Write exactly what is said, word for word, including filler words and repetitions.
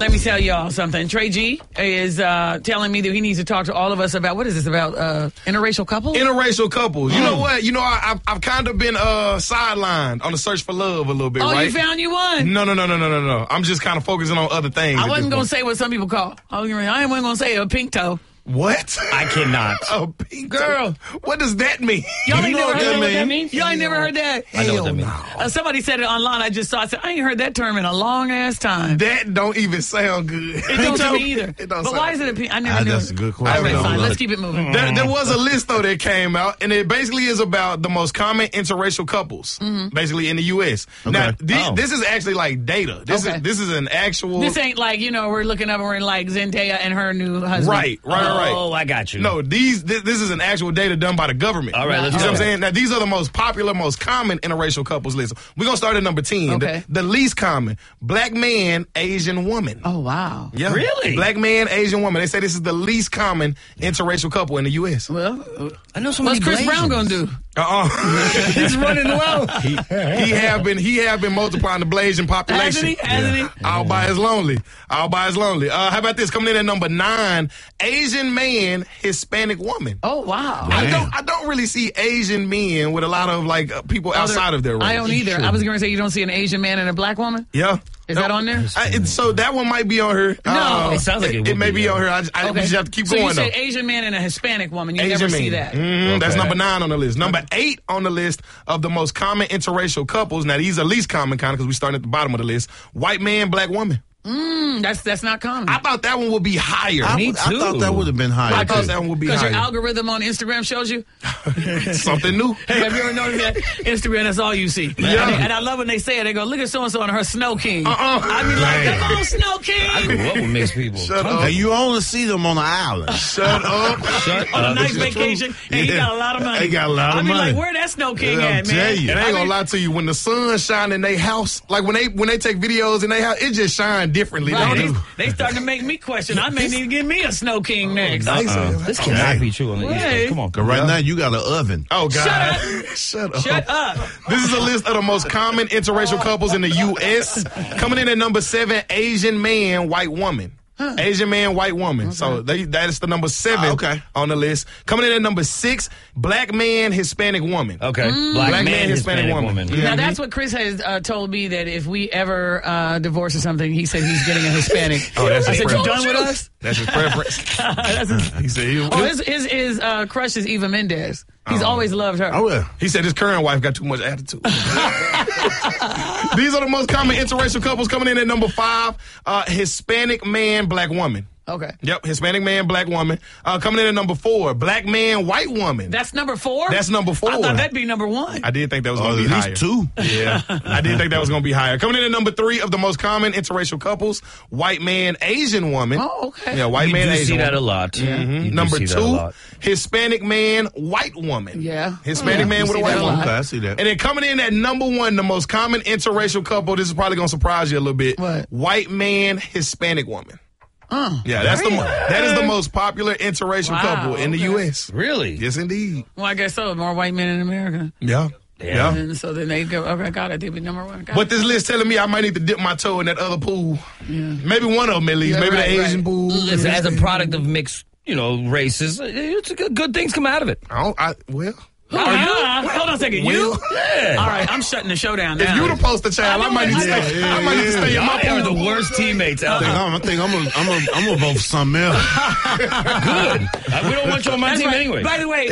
Let me tell y'all something. Trey G is uh, telling me that he needs to talk to all of us about, what is this, about uh, interracial couples? Interracial couples. You know what? You know, I, I've, I've kind of been uh, sidelined on the search for love a little bit, oh, right? you found you one? No, no, no, no, no, no, no. I'm just kind of focusing on other things. I wasn't going to say what some people call. I wasn't going to say a pink toe. What? I cannot. A pink Girl. toe? What does that mean? Y'all ain't You know never what heard that what that means? means? Y'all ain't never heard that? I know what that Hell means. no. Uh, somebody said it online. I just saw it. I said, I ain't heard that term in a long ass time. That don't even sound good. It don't to me either. It don't But sound why is it a pink? I never Ah, knew. that's a good All question. right, I don't fine. know. Let's keep it moving. There, there was a list, though, that came out, and it basically is about the most common interracial couples, Mm-hmm. basically, in the U S. Now, Okay. thi- Oh. this is actually like data. This Okay. is this is an actual... This ain't like, you know, we're looking up and we're like Zendaya and her new husband. Right, right, right. Oh, I got you. No, these this, this is an actual data done by the government. All right, let's you go. know what I'm saying? Now, these are the most popular, most common interracial couples list. We're going to start at number ten. Okay. The, the least common. Black man, Asian woman. Oh, wow. Yeah. Really? Black man, Asian woman. They say this is the least common interracial couple in the U S. Well, I know so what's many Chris Brown going to do? Uh-uh. He's running low. he, he have been he have been multiplying the Blasian population. Hasn't he? Hasn't he? All by his lonely. All by his lonely. Uh, how about this? Coming in at number nine, Asian man, Hispanic woman. Oh, wow. I don't. I don't really see Asian men with a lot of like uh, people outside of their race. I don't either. I was going to say you don't see an Asian man and a black woman? Yeah. Is that on there? I, it, so that one might be on her. No. It sounds like it it, would may be, be on yeah. her. I, I, we Okay. just have to keep so going you though. said Asian man and a Hispanic woman. You Asian never man. see that. Mhm, That's Okay. number nine on the list. Number eight on the list of the most common interracial couples. Now these are least common kind of because we started at the bottom of the list. White man, black woman. Mm, that's that's not common. I thought that one would be higher. I, Me would- I too. thought that would have been higher. I thought too. that one would be Because your higher. algorithm on Instagram shows you. Something new. Hey, have you ever noticed that Instagram? That's all you see. Yeah. And, and I love when they say it. They go, "Look at so and so on her Snow King." Uh-uh. I be like, Damn. "Come on, Snow I King!" grew up with mixed people. Shut Hey, up. you only see them on the island. Shut up. Shut On a up. nice This is vacation, true. and he Yeah. got a lot of money. He got a lot of I be money. like, "Where that Snow King Yeah, at, I'll tell man?" you. And I I ain't gonna mean, lie to you. When the sun shine in their house, like when they when they take videos in their house, it just shine differently. Right, don't they, it? they starting to make me question. I may need to give me a Snow King next. Uh-uh. This cannot be true on the East Hey. Coast. Come on. Cause right now you got an oven. Oh God! Shut Shut up! Shut up. This is a list of the most common interracial couples in the U S Coming in at number seven, Asian man, white woman. Asian man, white woman. So they, that is the number seven Ah, okay. on the list. Coming in at number six, black man, Hispanic woman. Okay. Mm. Black, Black man, man, Hispanic, Hispanic woman. woman. Yeah. Now that's what Chris has uh, told me, that if we ever uh, divorce or something, he said he's getting a Hispanic. Oh, that's I his said, "You preference. done with us?" That's his preference. That's his, He said he, oh, his his, his uh, crush is Eva Mendes. He's always loved her. Oh yeah. he said his current wife got too much attitude. These are the most common interracial couples. Coming in at number five, uh, Hispanic man, black woman. Okay. Yep, Hispanic man, black woman. Uh, coming in at number four, black man, white woman. That's number four? That's number four. I thought that'd be number one. I did think that was Oh, going to at be least higher. two. Yeah, I did think that was going to be higher. Coming in at number three of the most common interracial couples, white man, Asian woman. Oh, okay. Yeah, white You man, do Asian see that a woman. lot. Mhm. You do Number see that a two, lot. Hispanic man, white woman. Yeah. Hispanic Yeah, man you with a see white that a woman. lot. Okay, I see that. And then coming in at number one, the most common interracial couple, this is probably going to surprise you a little bit. What? White man, Hispanic woman. Uh, Yeah, that's the mo- that is the most popular interracial Wow, couple in the okay. U S Really? Yes, indeed. well, I guess so. More white men in America. Yeah. Yeah. And so then they go, okay, got it. They be number one. Got But it. this list telling me I might need to dip my toe in that other pool. Maybe one of them at least. Yeah, Maybe right, the Asian right. pool. Listen, as a product of mixed, you know, races, it's a good, good things come out of it. I don't, I, well, Are you? Wait, hold on a second. You? Well, Yeah. All right, I'm shutting the show down now. if you the poster child, I, I know might need to it. stay. Yeah, I might need to stay in my Y'all are pool. the worst teammates out I think there. I'm, I think I'm gonna, I'm gonna, I'm gonna vote for something else. Good. Uh, We don't want you on my That's team right. anyway. By the way,